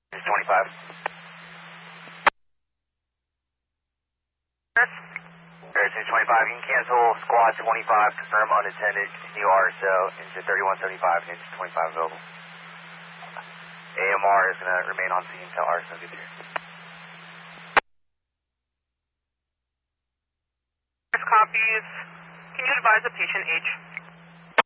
It's 25. Air 625, you can cancel squad 25, confirm unattended, continue RSO, into 3175, and 25 available. AMR is going to remain on scene until RSO gets here. Copies. Can you advise the patient age?